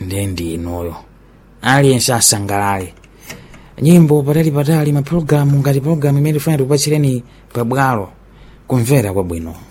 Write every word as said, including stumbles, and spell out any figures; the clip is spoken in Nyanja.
ndiye ndi inuyo aliyense asangalale. Nyimbo patali patali, mapulogalamu ngati pologalamu imene tifuna tikupatsireni pabwalo kumvera kwabwino.